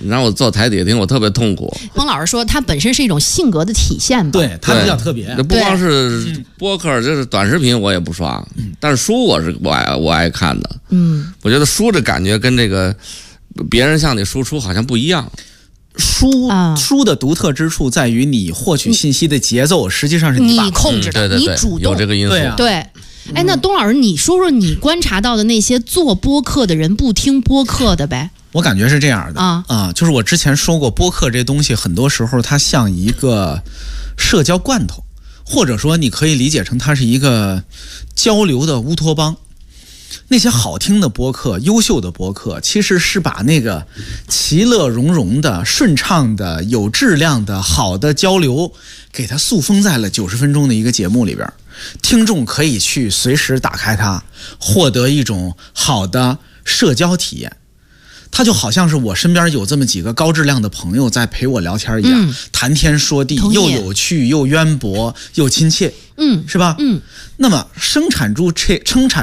你让我坐台底下听，我特别痛苦。 孟老师说，它本身是一种性格的体现吧？ 对，它比较特别。 不光是播客，就是短视频我也不刷，但是书我爱看的。我觉得书的感觉跟这个别人向你输出好像不一样。 书的独特之处在于你获取信息的节奏实际上是你控制的，你主动， 有这个因素。 对。哎，那东老师，你说说你观察到的那些做播客的人不听播客的呗？ 我感觉是这样的就是我之前说过，播客这东西很多时候它像一个社交罐头，或者说你可以理解成它是一个交流的乌托邦。那些好听的播客、优秀的播客，其实是把那个其乐融融的、顺畅的、有质量的好的交流，给它塑封在了90分钟的一个节目里边。听众可以去随时打开它，获得一种好的社交体验。它就好像是我身边有这么几个高质量的朋友在陪我聊天一样，谈天说地，又有趣又渊博又亲切，是吧？那么生产